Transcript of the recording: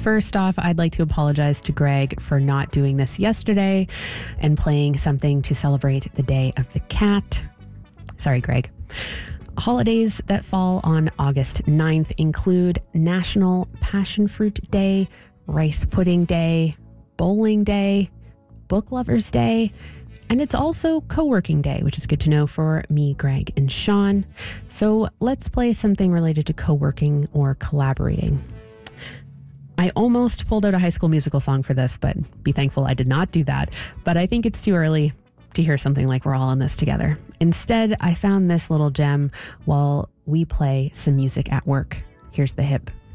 First off, I'd like to apologize to Greg for not doing this yesterday and playing something to celebrate the Day of the Cat. Sorry, Greg. Holidays that fall on August 9th include National Passion Fruit Day, Rice Pudding Day, Bowling Day, Book Lovers Day, and it's also Co-working Day, which is good to know for me, Greg, and Sean. So let's play something related to co-working or collaborating. I almost pulled out a High School Musical song for this, but be thankful I did not do that. But I think it's too early to hear something like We're All in This Together. Instead, I found this little gem while we play some music at work. Here's the hip.